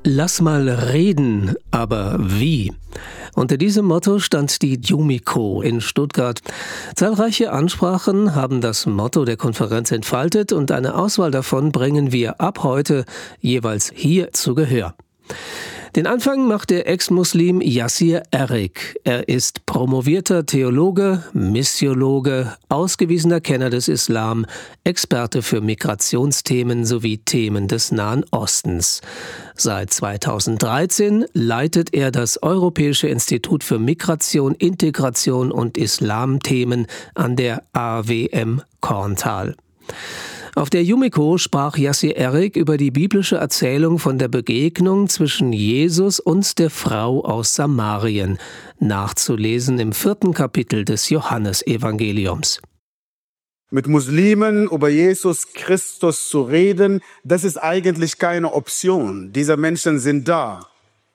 Lass mal reden, aber wie? Unter diesem Motto stand die Yumiko in Stuttgart. Zahlreiche Ansprachen haben das Motto der Konferenz entfaltet und eine Auswahl davon bringen wir ab heute jeweils hier zu Gehör. Den Anfang macht der Ex-Muslim Yassir Erik. Er ist promovierter Theologe, Missiologe, ausgewiesener Kenner des Islam, Experte für Migrationsthemen sowie Themen des Nahen Ostens. Seit 2013 leitet er das Europäische Institut für Migration, Integration und Islamthemen an der AWM Korntal. Auf der Yumiko sprach Yassir Erik über die biblische Erzählung von der Begegnung zwischen Jesus und der Frau aus Samarien, nachzulesen im 4. Kapitel des Johannesevangeliums. Mit Muslimen über Jesus Christus zu reden, das ist eigentlich keine Option. Diese Menschen sind da.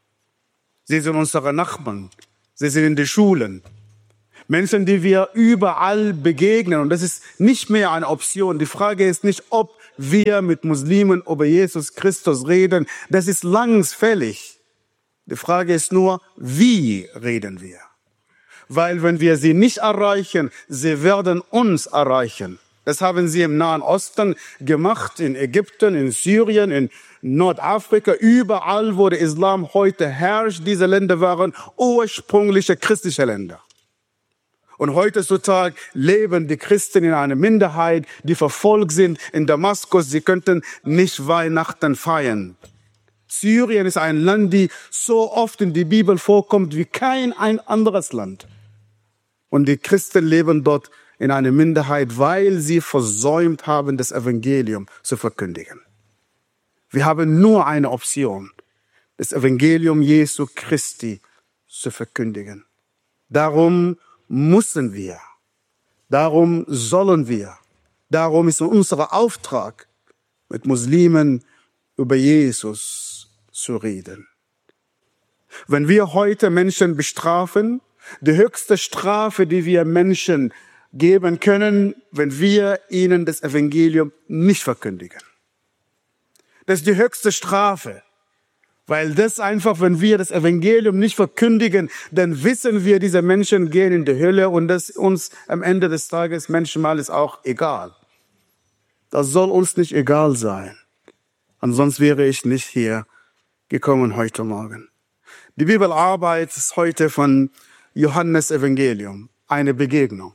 Sie sind unsere Nachbarn. Sie sind in den Schulen. Menschen, die wir überall begegnen. Und das ist nicht mehr eine Option. Die Frage ist nicht, ob wir mit Muslimen über Jesus Christus reden. Das ist längst fällig. Die Frage ist nur, wie reden wir? Weil wenn wir sie nicht erreichen, sie werden uns erreichen. Das haben sie im Nahen Osten gemacht, in Ägypten, in Syrien, in Nordafrika. Überall, wo der Islam heute herrscht, diese Länder waren ursprüngliche christliche Länder. Und heutzutage leben die Christen in einer Minderheit, die verfolgt sind in Damaskus. Sie könnten nicht Weihnachten feiern. Syrien ist ein Land, die so oft in der Bibel vorkommt wie kein ein anderes Land. Und die Christen leben dort in einer Minderheit, weil sie versäumt haben, das Evangelium zu verkündigen. Wir haben nur eine Option, das Evangelium Jesu Christi zu verkündigen. Darum müssen wir, darum sollen wir, darum ist unser Auftrag, mit Muslimen über Jesus zu reden. Wenn wir heute Menschen bestrafen, die höchste Strafe, die wir Menschen geben können, wenn wir ihnen das Evangelium nicht verkündigen. Das ist die höchste Strafe. Weil das einfach, wenn wir das Evangelium nicht verkündigen, dann wissen wir, diese Menschen gehen in die Hölle und das uns am Ende des Tages manchmal ist auch egal. Das soll uns nicht egal sein. Ansonsten wäre ich nicht hier gekommen heute Morgen. Die Bibelarbeit ist heute von Johannes Evangelium, eine Begegnung.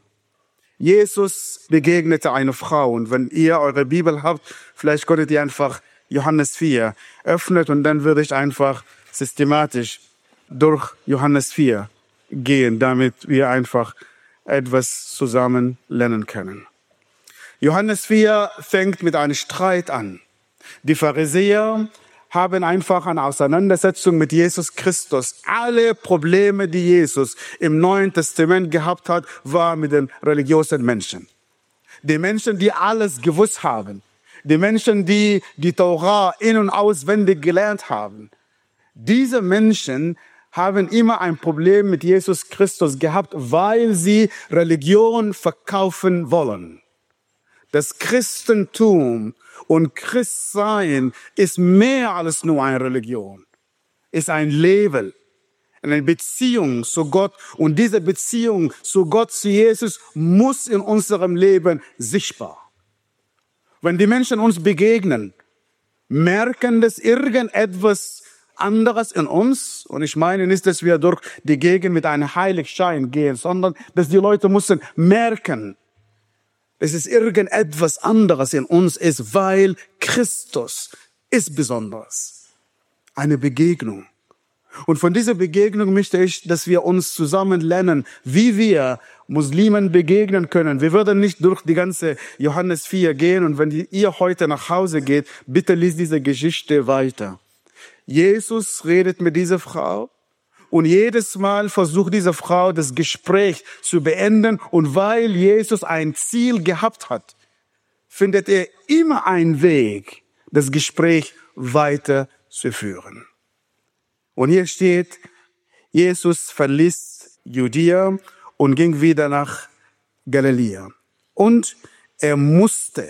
Jesus begegnete eine Frau und wenn ihr eure Bibel habt, vielleicht könntet ihr einfach Johannes 4 öffnet und dann würde ich einfach systematisch durch Johannes 4 gehen, damit wir einfach etwas zusammen lernen können. Johannes 4 fängt mit einem Streit an. Die Pharisäer haben einfach eine Auseinandersetzung mit Jesus Christus. Alle Probleme, die Jesus im Neuen Testament gehabt hat, waren mit den religiösen Menschen. Die Menschen, die alles gewusst haben. Die Menschen, die die Tora in- und auswendig gelernt haben. Diese Menschen haben immer ein Problem mit Jesus Christus gehabt, weil sie Religion verkaufen wollen. Das Christentum und Christsein ist mehr als nur eine Religion. Ist ein Leben, eine Beziehung zu Gott. Und diese Beziehung zu Gott, zu Jesus, muss in unserem Leben sichtbar. Wenn die Menschen uns begegnen, merken das irgendetwas anderes in uns. Und ich meine nicht, dass wir durch die Gegend mit einem Heiligschein gehen, sondern dass die Leute müssen merken, dass es irgendetwas anderes in uns ist, weil Christus ist besonders. Eine Begegnung. Und von dieser Begegnung möchte ich, dass wir uns zusammen lernen, wie wir Muslimen begegnen können. Wir werden nicht durch die ganze Johannes 4 gehen und wenn ihr heute nach Hause geht, bitte liest diese Geschichte weiter. Jesus redet mit dieser Frau und jedes Mal versucht diese Frau das Gespräch zu beenden und weil Jesus ein Ziel gehabt hat, findet er immer einen Weg, das Gespräch weiterzuführen. Und hier steht, Jesus verließ Judäa und ging wieder nach Galiläa. Und er musste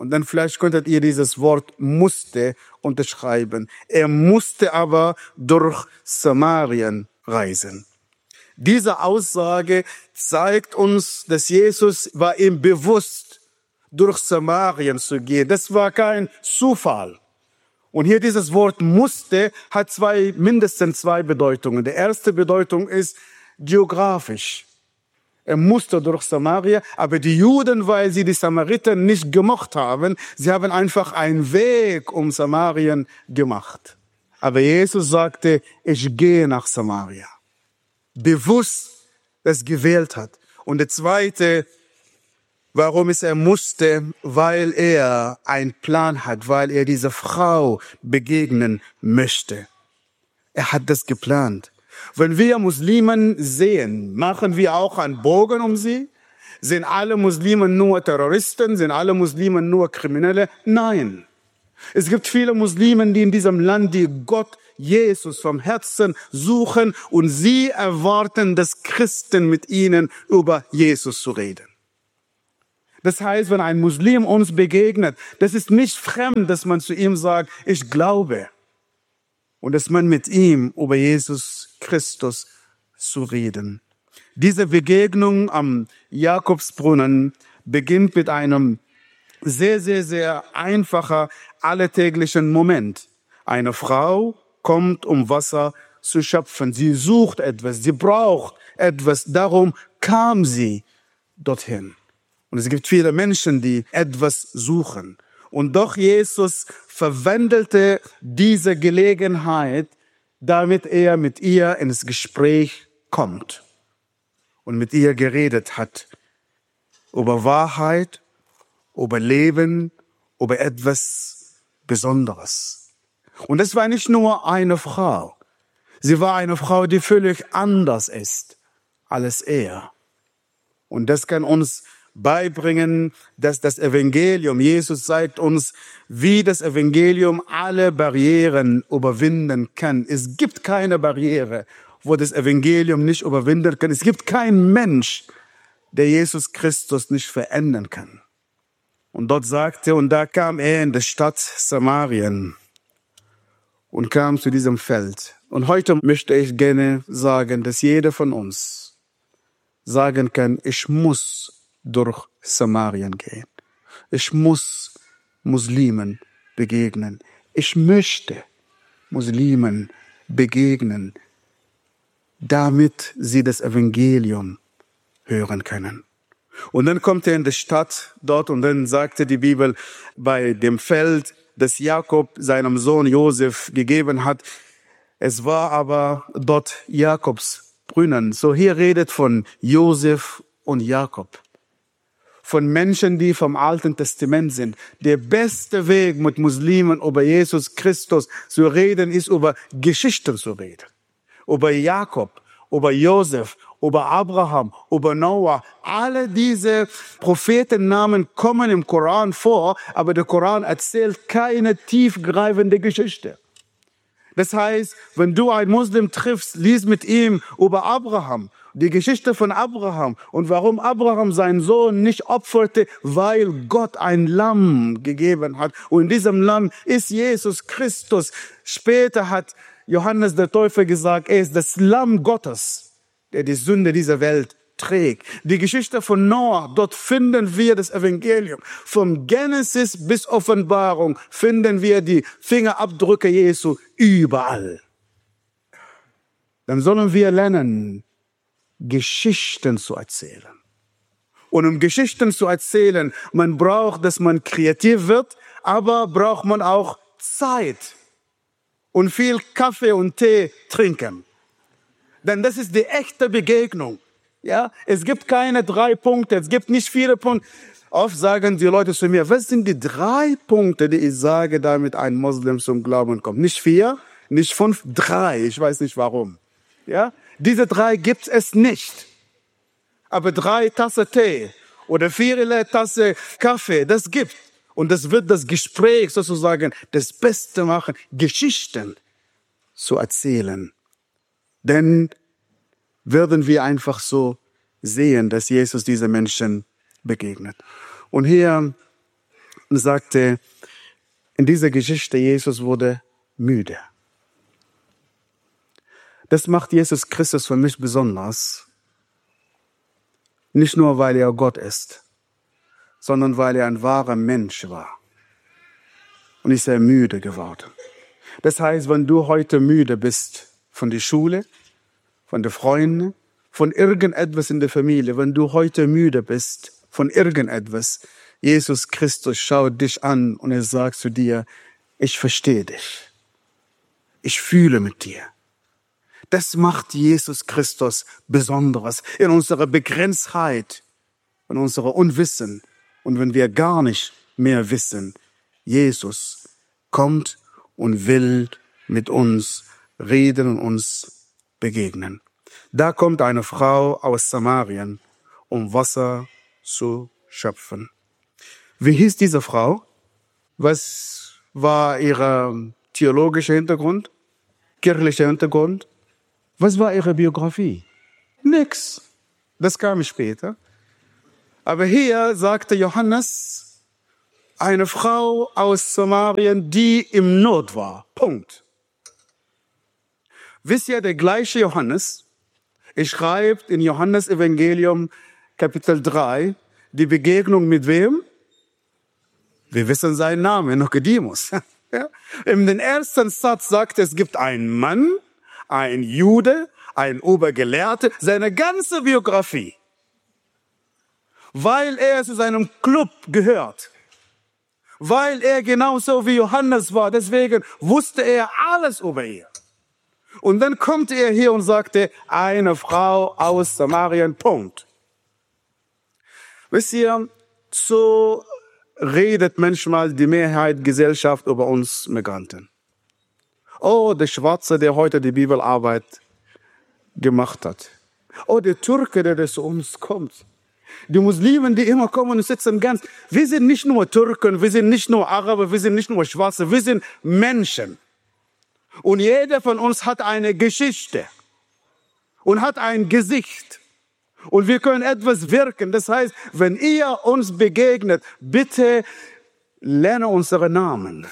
Und dann vielleicht könntet ihr dieses Wort musste unterschreiben. Er musste aber durch Samarien reisen. Diese Aussage zeigt uns, dass Jesus war ihm bewusst, durch Samarien zu gehen. Das war kein Zufall. Und hier dieses Wort musste hat mindestens zwei Bedeutungen. Die erste Bedeutung ist geografisch. Er musste durch Samaria, aber die Juden, weil sie die Samariter nicht gemocht haben, sie haben einfach einen Weg um Samarien gemacht. Aber Jesus sagte, ich gehe nach Samaria. Bewusst das gewählt hat. Und der zweite, warum er musste, weil er einen Plan hat, weil er dieser Frau begegnen möchte. Er hat das geplant. Wenn wir Muslimen sehen, machen wir auch einen Bogen um sie? Sind alle Muslimen nur Terroristen? Sind alle Muslimen nur Kriminelle? Nein. Es gibt viele Muslimen, die in diesem Land, die Gott, Jesus vom Herzen suchen und sie erwarten, dass Christen mit ihnen über Jesus zu reden. Das heißt, wenn ein Muslim uns begegnet, das ist nicht fremd, dass man zu ihm sagt, ich glaube. Und dass man mit ihm über Jesus Christus zu reden. Diese Begegnung am Jakobsbrunnen beginnt mit einem sehr, sehr, sehr einfachen, alltäglichen Moment. Eine Frau kommt, um Wasser zu schöpfen. Sie sucht etwas, sie braucht etwas. Darum kam sie dorthin. Und es gibt viele Menschen, die etwas suchen. Und doch Jesus verwandelte diese Gelegenheit, damit er mit ihr ins Gespräch kommt und mit ihr geredet hat über Wahrheit, über Leben, über etwas Besonderes. Und es war nicht nur eine Frau. Sie war eine Frau, die völlig anders ist als er. Und das kann uns beibringen, dass das Evangelium, Jesus zeigt uns, wie das Evangelium alle Barrieren überwinden kann. Es gibt keine Barriere, wo das Evangelium nicht überwinden kann. Es gibt keinen Mensch, der Jesus Christus nicht verändern kann. Und dort sagte, und da kam er in die Stadt Samarien und kam zu diesem Feld. Und heute möchte ich gerne sagen, dass jeder von uns sagen kann, ich muss durch Samarien gehen. Ich muss Muslimen begegnen. Ich möchte Muslimen begegnen, damit sie das Evangelium hören können. Und dann kommt er in die Stadt dort und dann sagte die Bibel, bei dem Feld, das Jakob seinem Sohn Josef gegeben hat, es war aber dort Jakobs Brunnen. So hier redet von Josef und Jakob. Von Menschen, die vom Alten Testament sind. Der beste Weg, mit Muslimen über Jesus Christus zu reden, ist über Geschichten zu reden. Über Jakob, über Josef, über Abraham, über Noah. Alle diese Prophetennamen kommen im Koran vor, aber der Koran erzählt keine tiefgreifende Geschichte. Das heißt, wenn du einen Muslim triffst, lies mit ihm über Abraham, die Geschichte von Abraham und warum Abraham seinen Sohn nicht opferte, weil Gott ein Lamm gegeben hat. Und in diesem Lamm ist Jesus Christus. Später hat Johannes der Täufer gesagt, er ist das Lamm Gottes, der die Sünde dieser Welt trägt. Die Geschichte von Noah, dort finden wir das Evangelium. Vom Genesis bis Offenbarung finden wir die Fingerabdrücke Jesu überall. Dann sollen wir lernen, Geschichten zu erzählen. Und um Geschichten zu erzählen, man braucht, dass man kreativ wird, aber braucht man auch Zeit und viel Kaffee und Tee trinken. Denn das ist die echte Begegnung. Ja, es gibt keine 3 Punkte, es gibt nicht 4 Punkte. Oft sagen die Leute zu mir, was sind die 3 Punkte, die ich sage, damit ein Muslim zum Glauben kommt? Nicht 4, nicht 5, 3. Ich weiß nicht warum. Ja, diese 3 gibt es nicht. Aber 3 Tassen Tee oder 4 Tassen Kaffee, das gibt. Und das wird das Gespräch sozusagen das Beste machen, Geschichten zu erzählen. Denn werden wir einfach so sehen, dass Jesus diese Menschen begegnet. Und hier und sagte, in dieser Geschichte, Jesus wurde müde. Das macht Jesus Christus für mich besonders. Nicht nur, weil er Gott ist, sondern weil er ein wahrer Mensch war. Und ist er müde geworden. Das heißt, wenn du heute müde bist von der Schule, von den Freunden, von irgendetwas in der Familie, wenn du heute müde bist von irgendetwas, Jesus Christus schaut dich an und er sagt zu dir, ich verstehe dich. Ich fühle mit dir. Das macht Jesus Christus Besonderes in unserer Begrenztheit, in unserer Unwissen. Und wenn wir gar nicht mehr wissen, Jesus kommt und will mit uns reden und uns begegnen. Da kommt eine Frau aus Samarien, um Wasser zu schöpfen. Wie hieß diese Frau? Was war ihr theologischer Hintergrund? Kirchlicher Hintergrund? Was war ihre Biografie? Nix. Das kam später. Aber hier sagte Johannes, eine Frau aus Samarien, die im Not war. Punkt. Wisst ihr, der gleiche Johannes, er schreibt in Johannes Evangelium Kapitel 3, die Begegnung mit wem? Wir wissen seinen Namen, Nikodemus. Ja? In den ersten Satz sagt es gibt einen Mann, ein Jude, ein Obergelehrter, seine ganze Biografie. Weil er zu seinem Club gehört. Weil er genauso wie Johannes war. Deswegen wusste er alles über ihn. Und dann kommt er hier und sagte, eine Frau aus Samarien, Punkt. Wisst ihr, so redet manchmal die Mehrheit Gesellschaft über uns Migranten. Oh, der Schwarze, der heute die Bibelarbeit gemacht hat. Oh, der Türke, der zu uns kommt. Die Muslimen, die immer kommen und sitzen ganz. Wir sind nicht nur Türken, wir sind nicht nur Araber, wir sind nicht nur Schwarze, wir sind Menschen. Und jeder von uns hat eine Geschichte und hat ein Gesicht. Und wir können etwas wirken. Das heißt, wenn ihr uns begegnet, bitte lerne unsere Namen.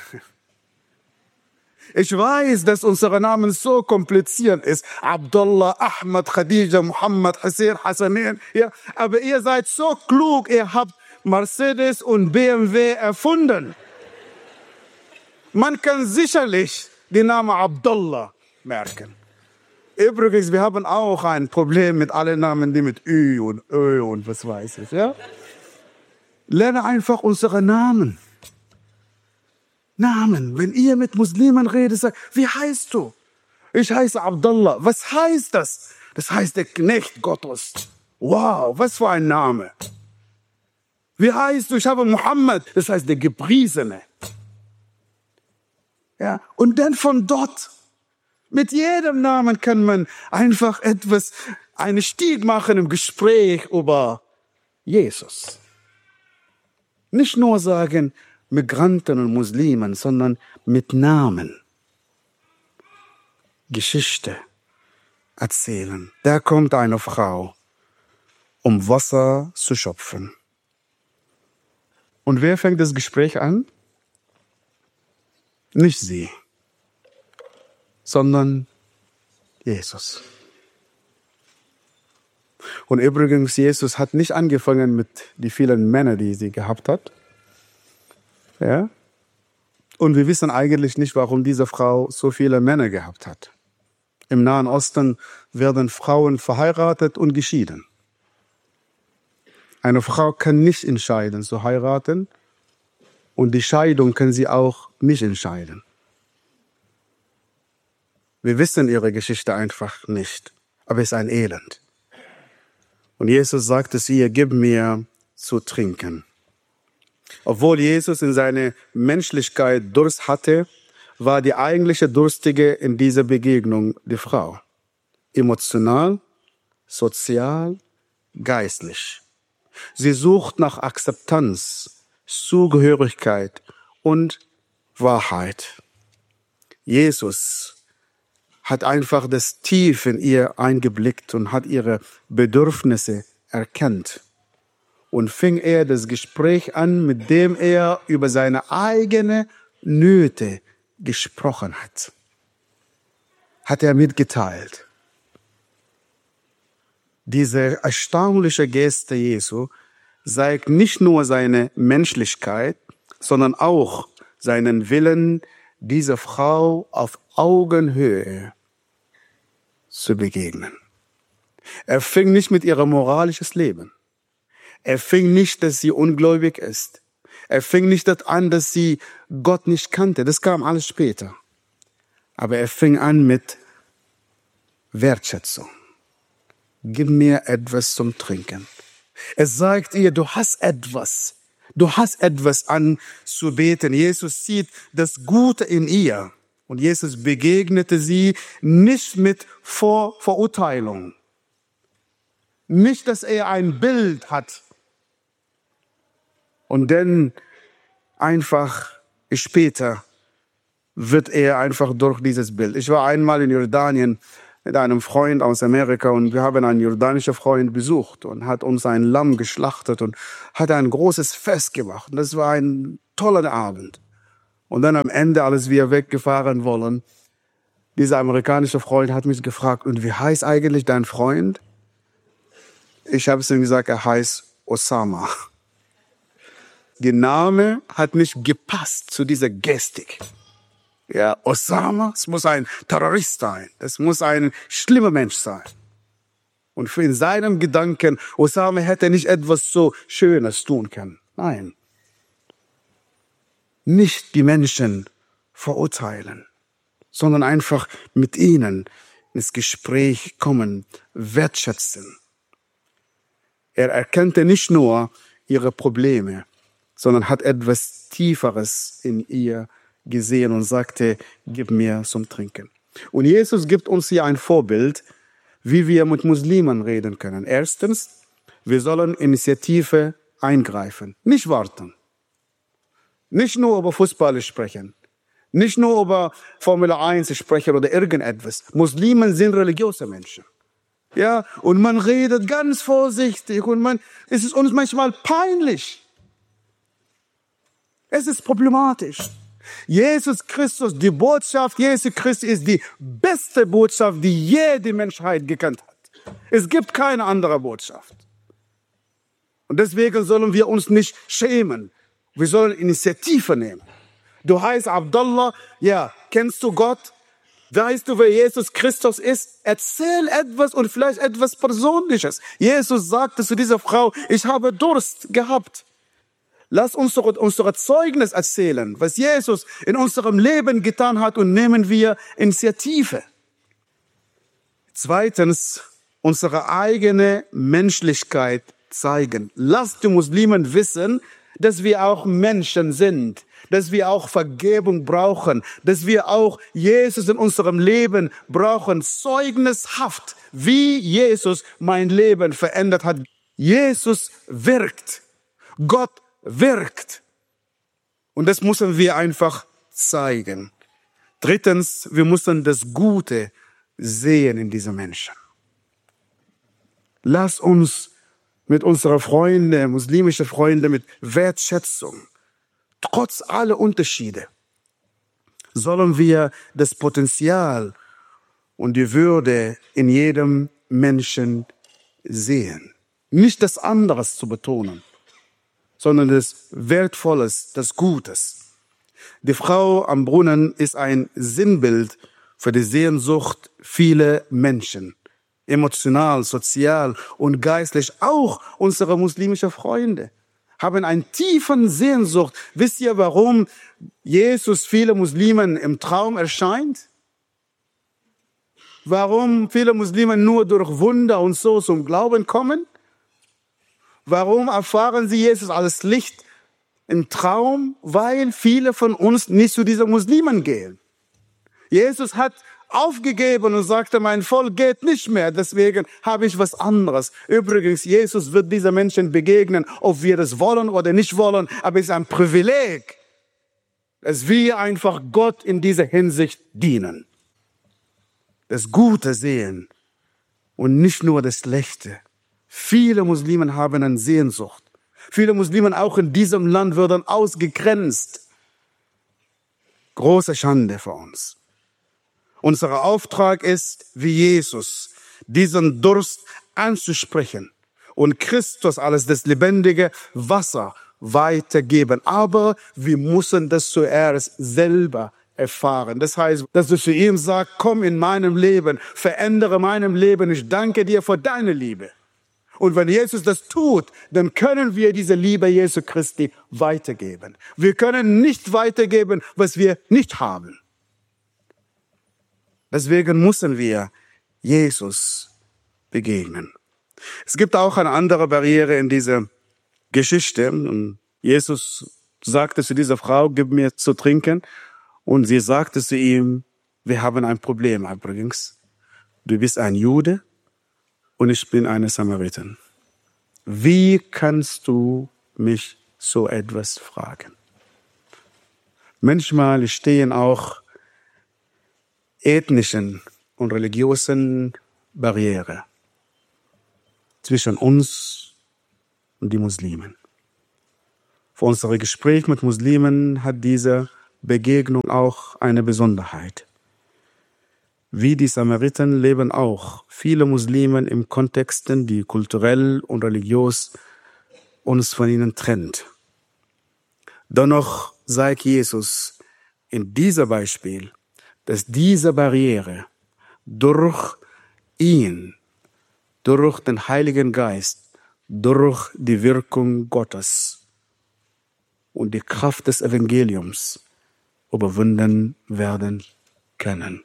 Ich weiß, dass unsere Namen so kompliziert ist. Abdullah, Ahmad, Khadija, Muhammad, Hussein, Hassanin. Ja, aber ihr seid so klug, ihr habt Mercedes und BMW erfunden. Man kann sicherlich den Namen Abdullah merken. Übrigens, wir haben auch ein Problem mit allen Namen, die mit Ü und Ö und was weiß ich. Ja? Lerne einfach unsere Namen. Namen. Wenn ihr mit Muslimen redet, sagt, wie heißt du? Ich heiße Abdullah. Was heißt das? Das heißt der Knecht Gottes. Wow, was für ein Name. Wie heißt du? Ich habe Muhammad. Das heißt der Gepriesene. Ja, und dann von dort, mit jedem Namen kann man einfach einen Stieg machen im Gespräch über Jesus. Nicht nur sagen Migranten und Muslimen, sondern mit Namen. Geschichte erzählen. Da kommt eine Frau, um Wasser zu schöpfen. Und wer fängt das Gespräch an? Nicht sie, sondern Jesus. Und übrigens, Jesus hat nicht angefangen mit den vielen Männern, die sie gehabt hat. Ja? Und wir wissen eigentlich nicht, warum diese Frau so viele Männer gehabt hat. Im Nahen Osten werden Frauen verheiratet und geschieden. Eine Frau kann nicht entscheiden zu heiraten. Und die Scheidung können sie auch nicht entscheiden. Wir wissen ihre Geschichte einfach nicht. Aber es ist ein Elend. Und Jesus sagte zu ihr, gib mir zu trinken. Obwohl Jesus in seiner Menschlichkeit Durst hatte, war die eigentliche Durstige in dieser Begegnung die Frau. Emotional, sozial, geistlich. Sie sucht nach Akzeptanz, Zugehörigkeit und Wahrheit. Jesus hat einfach das Tief in ihr eingeblickt und hat ihre Bedürfnisse erkannt und fing er das Gespräch an, mit dem er über seine eigene Nöte gesprochen hat. Hat er mitgeteilt. Diese erstaunliche Geste Jesu zeigt nicht nur seine Menschlichkeit, sondern auch seinen Willen, dieser Frau auf Augenhöhe zu begegnen. Er fing nicht mit ihrem moralisches Leben. Er fing nicht, dass sie ungläubig ist. Er fing nicht an, dass sie Gott nicht kannte. Das kam alles später. Aber er fing an mit Wertschätzung. Gib mir etwas zum Trinken. Er sagt ihr, du hast etwas. Du hast etwas anzubeten. Jesus sieht das Gute in ihr. Und Jesus begegnete sie nicht mit Verurteilung. Nicht, dass er ein Bild hat. Und dann einfach später wird er einfach durch dieses Bild. Ich war einmal in Jordanien mit einem Freund aus Amerika und wir haben einen jordanischen Freund besucht und hat uns ein Lamm geschlachtet und hat ein großes Fest gemacht. Und das war ein toller Abend. Und dann am Ende, als wir weggefahren wollen, dieser amerikanische Freund hat mich gefragt, und wie heißt eigentlich dein Freund? Ich habe es ihm gesagt, er heißt Osama. Der Name hat nicht gepasst zu dieser Gestik. Ja, Osama, es muss ein Terrorist sein. Es muss ein schlimmer Mensch sein. Und für in seinem Gedanken, Osama hätte nicht etwas so Schönes tun können. Nein. Nicht die Menschen verurteilen, sondern einfach mit ihnen ins Gespräch kommen, wertschätzen. Er erkannte nicht nur ihre Probleme, sondern hat etwas Tieferes in ihr gesehen und sagte, gib mir zum Trinken. Und Jesus gibt uns hier ein Vorbild, wie wir mit Muslimen reden können. Erstens, wir sollen Initiative eingreifen, nicht warten. Nicht nur über Fußball sprechen, nicht nur über Formel 1 sprechen oder irgendetwas. Muslimen sind religiöse Menschen. Ja, und man redet ganz vorsichtig und es ist uns manchmal peinlich. Es ist problematisch. Jesus Christus, die Botschaft Jesu Christi ist die beste Botschaft, die je die Menschheit gekannt hat. Es gibt keine andere Botschaft. Und deswegen sollen wir uns nicht schämen. Wir sollen Initiative nehmen. Du heißt Abdullah, ja, kennst du Gott? Weißt du, wer Jesus Christus ist? Erzähl etwas und vielleicht etwas Persönliches. Jesus sagte zu dieser Frau, ich habe Durst gehabt. Lass uns unser Zeugnis erzählen, was Jesus in unserem Leben getan hat, und nehmen wir Initiative. Zweitens, unsere eigene Menschlichkeit zeigen. Lasst die Muslimen wissen, dass wir auch Menschen sind, dass wir auch Vergebung brauchen, dass wir auch Jesus in unserem Leben brauchen, zeugnishaft, wie Jesus mein Leben verändert hat. Jesus wirkt. Gott wirkt. Und das müssen wir einfach zeigen. Drittens, wir müssen das Gute sehen in diesen Menschen. Lass uns mit unseren Freunden, muslimischen Freunden, mit Wertschätzung, trotz aller Unterschiede, sollen wir das Potenzial und die Würde in jedem Menschen sehen. Nicht das anderes zu betonen, sondern das Wertvolles, das Gutes. Die Frau am Brunnen ist ein Sinnbild für die Sehnsucht vieler Menschen. Emotional, sozial und geistlich. Auch unsere muslimischen Freunde haben einen tiefen Sehnsucht. Wisst ihr, warum Jesus viele Muslimen im Traum erscheint? Warum viele Muslime nur durch Wunder und so zum Glauben kommen? Warum erfahren sie Jesus als Licht im Traum? Weil viele von uns nicht zu diesen Muslimen gehen. Jesus hat aufgegeben und sagte, mein Volk geht nicht mehr, deswegen habe ich was anderes. Übrigens, Jesus wird diesen Menschen begegnen, ob wir das wollen oder nicht wollen, aber es ist ein Privileg, dass wir einfach Gott in dieser Hinsicht dienen. Das Gute sehen und nicht nur das Schlechte. Viele Muslime haben eine Sehnsucht Viele Muslime auch in diesem Land würden ausgegrenzt. Große Schande für uns. Unser Auftrag ist, wie Jesus, diesen Durst anzusprechen und Christus als das lebendige Wasser weitergeben. Aber wir müssen das zuerst selber erfahren. Das heißt, dass du zu ihm sagst, komm in meinem Leben, verändere meinem Leben. Ich danke dir für deine Liebe. Und wenn Jesus das tut, dann können wir diese Liebe Jesu Christi weitergeben. Wir können nicht weitergeben, was wir nicht haben. Deswegen müssen wir Jesus begegnen. Es gibt auch eine andere Barriere in dieser Geschichte. Und Jesus sagte zu dieser Frau, gib mir zu trinken. Und sie sagte zu ihm, wir haben ein Problem übrigens. Du bist ein Jude und ich bin eine Samariterin. Wie kannst du mich so etwas fragen? Manchmal stehen auch ethnischen und religiösen Barrieren zwischen uns und die Muslimen. Für unser Gespräch mit Muslimen hat diese Begegnung auch eine Besonderheit. Wie die Samariten leben auch viele Muslime in Kontexten, die kulturell und religiös uns von ihnen trennt. Dennoch sagt Jesus in diesem Beispiel, dass diese Barriere durch ihn, durch den Heiligen Geist, durch die Wirkung Gottes und die Kraft des Evangeliums überwunden werden können.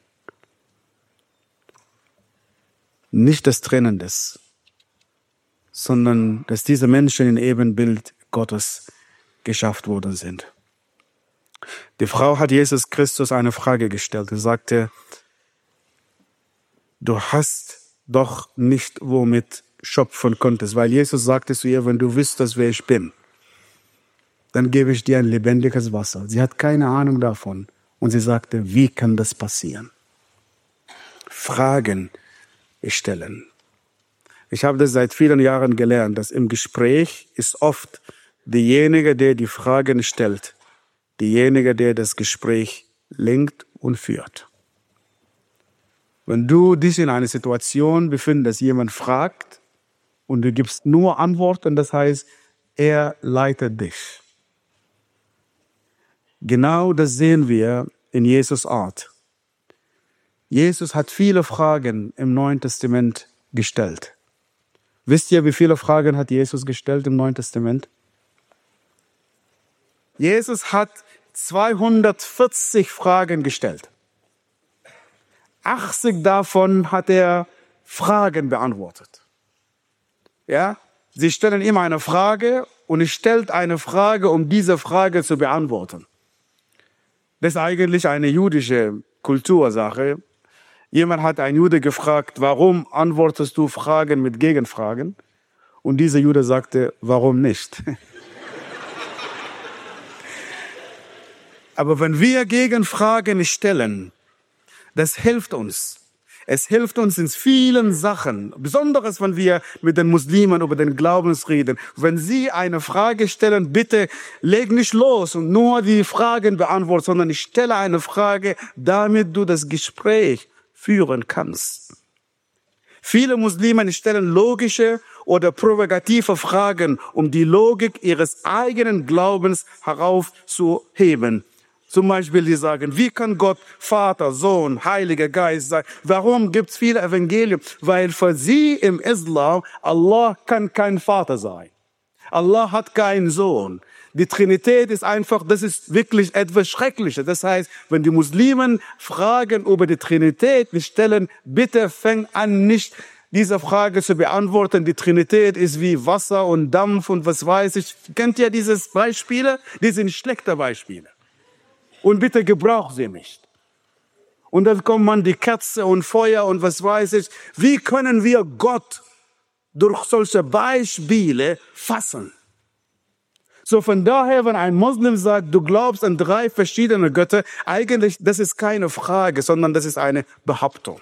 Nicht das Trennendes, sondern dass diese Menschen in Ebenbild Gottes geschafft worden sind. Die Frau hat Jesus Christus eine Frage gestellt. Sie sagte, du hast doch nicht womit schöpfen konntest, weil Jesus sagte zu ihr, wenn du wüsstest, wer ich bin, dann gebe ich dir ein lebendiges Wasser. Sie hat keine Ahnung davon. Und sie sagte, wie kann das passieren? Fragen stellen. Ich habe das seit vielen Jahren gelernt, dass im Gespräch ist oft derjenige, der die Fragen stellt, derjenige, der das Gespräch lenkt und führt. Wenn du dich in einer Situation befindest, jemand fragt und du gibst nur Antworten, das heißt, er leitet dich. Genau das sehen wir in Jesus' Art. Jesus hat viele Fragen im Neuen Testament gestellt. Wisst ihr, wie viele Fragen hat Jesus gestellt im Neuen Testament? Jesus hat 240 Fragen gestellt. 80 davon hat er Fragen beantwortet. Ja? Sie stellen ihm eine Frage und er stellt eine Frage, um diese Frage zu beantworten. Das ist eigentlich eine jüdische Kultursache. Jemand hat einen Jude gefragt, warum antwortest du Fragen mit Gegenfragen? Und dieser Jude sagte, warum nicht? Aber wenn wir Gegenfragen stellen, das hilft uns. Es hilft uns in vielen Sachen, besonders wenn wir mit den Muslimen über den Glauben reden. Wenn sie eine Frage stellen, bitte leg nicht los und nur die Fragen beantworten, sondern ich stelle eine Frage, damit du das Gespräch führen kannst. Viele Muslime stellen logische oder provokative Fragen, um die Logik ihres eigenen Glaubens heraufzuheben. Zum Beispiel, die sagen, wie kann Gott Vater, Sohn, Heiliger Geist sein? Warum gibt es viele Evangelien? Weil für sie im Islam, Allah kann kein Vater sein. Allah hat keinen Sohn. Die Trinität ist einfach, das ist wirklich etwas Schreckliches. Das heißt, wenn die Muslimen Fragen über die Trinität stellen, bitte fang an, nicht diese Frage zu beantworten. Die Trinität ist wie Wasser und Dampf und was weiß ich. Kennt ihr diese Beispiele? Die sind schlechte Beispiele. Und bitte gebraucht sie nicht. Und dann kommt man die Kerze und Feuer und was weiß ich. Wie können wir Gott durch solche Beispiele fassen? So von daher, wenn ein Muslim sagt, du glaubst an 3 verschiedene Götter, eigentlich, das ist keine Frage, sondern das ist eine Behauptung.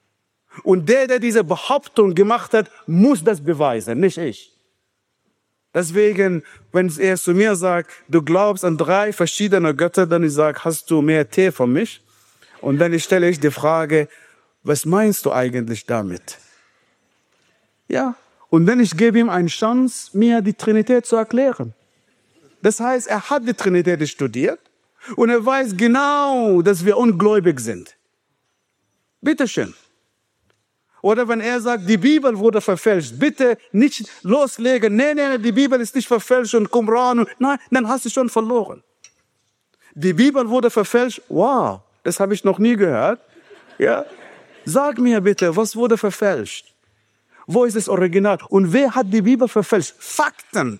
Und der diese Behauptung gemacht hat, muss das beweisen, nicht ich. Deswegen, wenn er zu mir sagt, du glaubst an 3 verschiedene Götter, dann ich sage, hast du mehr Tee für mich? Und dann stelle ich die Frage, was meinst du eigentlich damit? Ja, und dann ich gebe ihm eine Chance, mir die Trinität zu erklären. Das heißt, er hat die Trinität studiert und er weiß genau, dass wir ungläubig sind. Bitteschön. Oder wenn er sagt, die Bibel wurde verfälscht, bitte nicht loslegen. Nee, die Bibel ist nicht verfälscht und komm ran. Nein, dann hast du schon verloren. Die Bibel wurde verfälscht. Wow, das habe ich noch nie gehört. Ja? Sag mir bitte, was wurde verfälscht? Wo ist das Original? Und wer hat die Bibel verfälscht? Fakten.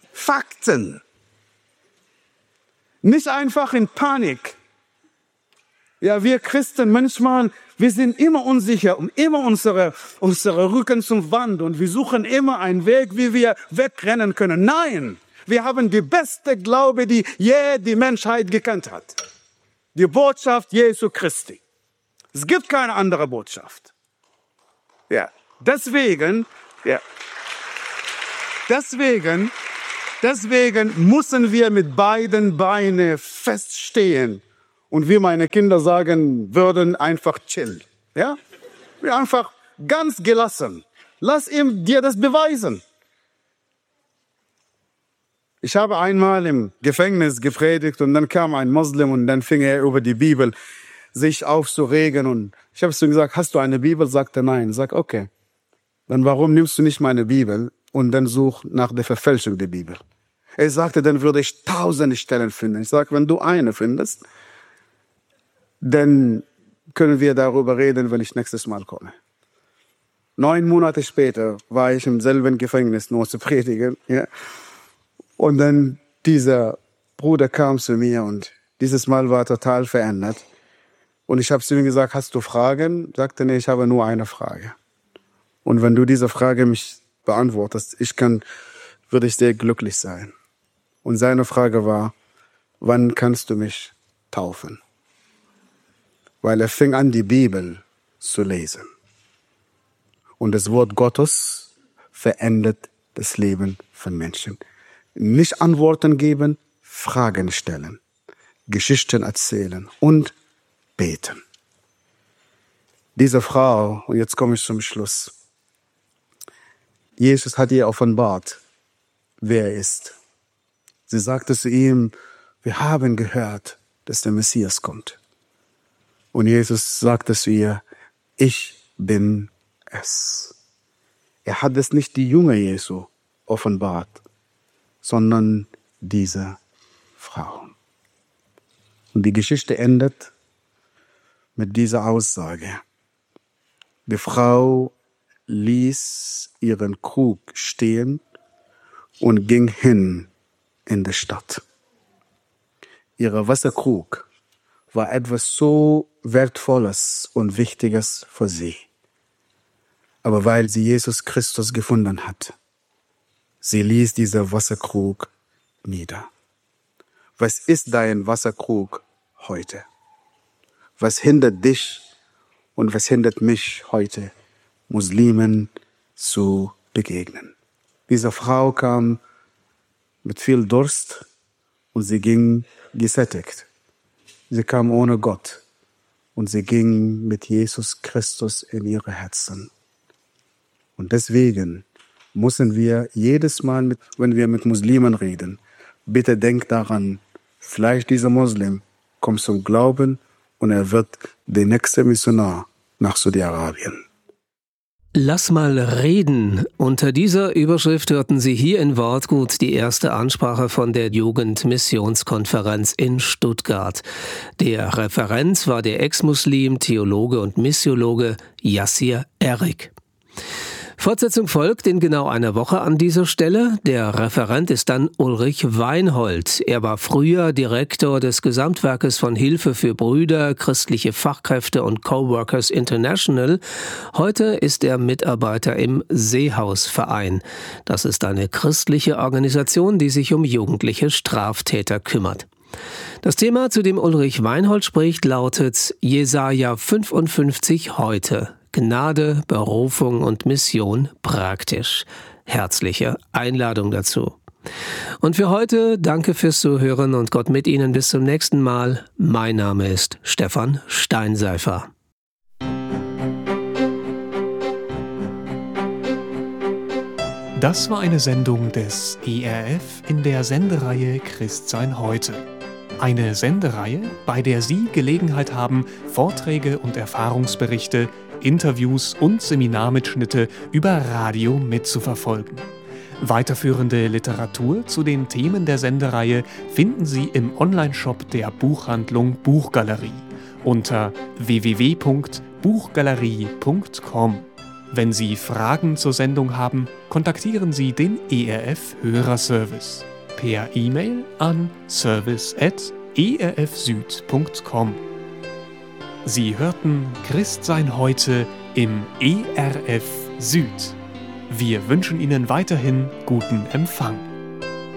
Nicht einfach in Panik. Ja, wir Christen manchmal, wir sind immer unsicher und immer unsere Rücken zum Wand und wir suchen immer einen Weg, wie wir wegrennen können. Nein, wir haben die beste Glaube, die je die Menschheit gekannt hat. Die Botschaft Jesu Christi. Es gibt keine andere Botschaft. Ja, deswegen müssen wir mit beiden Beinen feststehen. Und wie meine Kinder sagen würden, einfach chill. Ja? Einfach ganz gelassen. Lass ihm dir das beweisen. Ich habe einmal im Gefängnis gepredigt und dann kam ein Muslim und dann fing er über die Bibel sich aufzuregen. Und ich habe zu ihm gesagt, hast du eine Bibel? Sagt er nein. Sag, okay. Dann warum nimmst du nicht meine Bibel und dann such nach der Verfälschung der Bibel? Er sagte, dann würde ich 1000 Stellen finden. Ich sage, wenn du eine findest, dann können wir darüber reden, wenn ich nächstes Mal komme. 9 Monate später war ich im selben Gefängnis, nur zu predigen. Ja. Und dann dieser Bruder kam zu mir und dieses Mal war total verändert. Und ich habe zu ihm gesagt, hast du Fragen? Sagte, nee, ich habe nur eine Frage. Und wenn du diese Frage mich beantwortest, würde ich sehr glücklich sein. Und seine Frage war, wann kannst du mich taufen? Weil er fing an, die Bibel zu lesen. Und das Wort Gottes verändert das Leben von Menschen. Nicht Antworten geben, Fragen stellen, Geschichten erzählen und beten. Diese Frau, und jetzt komme ich zum Schluss. Jesus hat ihr offenbart, wer er ist. Sie sagte zu ihm, wir haben gehört, dass der Messias kommt. Und Jesus sagte zu ihr, ich bin es. Er hat es nicht die junge Jesu offenbart, sondern diese Frau. Und die Geschichte endet mit dieser Aussage. Die Frau ließ ihren Krug stehen und ging hin in die Stadt. Ihr Wasserkrug war etwas so Wertvolles und Wichtiges für sie. Aber weil sie Jesus Christus gefunden hat, sie ließ dieser Wasserkrug nieder. Was ist dein Wasserkrug heute? Was hindert dich und was hindert mich heute, Muslimen zu begegnen? Diese Frau kam mit viel Durst und sie ging gesättigt. Sie kam ohne Gott und sie ging mit Jesus Christus in ihre Herzen. Und deswegen müssen wir jedes Mal, wenn wir mit Muslimen reden, bitte denkt daran, vielleicht dieser Muslim kommt zum Glauben und er wird der nächste Missionar nach Saudi-Arabien. Lass mal reden. Unter dieser Überschrift hörten Sie hier in Wortgut die erste Ansprache von der Jugendmissionskonferenz in Stuttgart. Der Referent war der Ex-Muslim, Theologe und Missiologe Yassir Erik. Fortsetzung folgt in genau einer Woche an dieser Stelle. Der Referent ist dann Ulrich Weinhold. Er war früher Direktor des Gesamtwerkes von Hilfe für Brüder, christliche Fachkräfte und Coworkers International. Heute ist er Mitarbeiter im Seehausverein. Das ist eine christliche Organisation, die sich um jugendliche Straftäter kümmert. Das Thema, zu dem Ulrich Weinhold spricht, lautet Jesaja 55 heute. Gnade, Berufung und Mission praktisch. Herzliche Einladung dazu. Und für heute danke fürs Zuhören und Gott mit Ihnen bis zum nächsten Mal. Mein Name ist Stefan Steinseifer. Das war eine Sendung des ERF in der Sendereihe Christsein heute. Eine Sendereihe, bei der Sie Gelegenheit haben, Vorträge und Erfahrungsberichte, Interviews und Seminarmitschnitte über Radio mitzuverfolgen. Weiterführende Literatur zu den Themen der Sendereihe finden Sie im Onlineshop der Buchhandlung Buchgalerie unter www.buchgalerie.com. Wenn Sie Fragen zur Sendung haben, kontaktieren Sie den ERF Hörerservice per E-Mail an service@erfsüd.com. Sie hörten Christsein heute im ERF Süd. Wir wünschen Ihnen weiterhin guten Empfang.